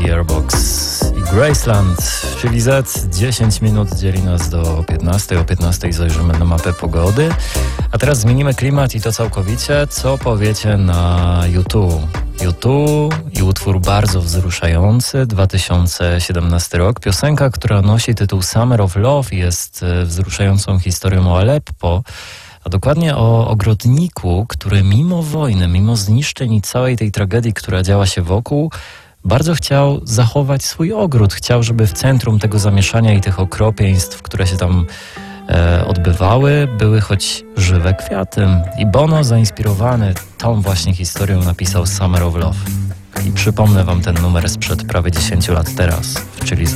Gearbox i Graceland, czyli Z. 10 minut dzieli nas do 15. O 15 zajrzymy na mapę pogody. A teraz zmienimy klimat i to całkowicie. Co powiecie na U2? U2 i utwór bardzo wzruszający, 2017 rok. Piosenka, która nosi tytuł Summer of Love, jest wzruszającą historią o Aleppo, a dokładnie o ogrodniku, który mimo wojny, mimo zniszczeń i całej tej tragedii, która działa się wokół, bardzo chciał zachować swój ogród. Chciał, żeby w centrum tego zamieszania i tych okropieństw, które się tam odbywały, były choć żywe kwiaty. I Bono, zainspirowany tą właśnie historią, napisał Summer of Love. I przypomnę wam ten numer sprzed prawie 10 lat teraz, czyli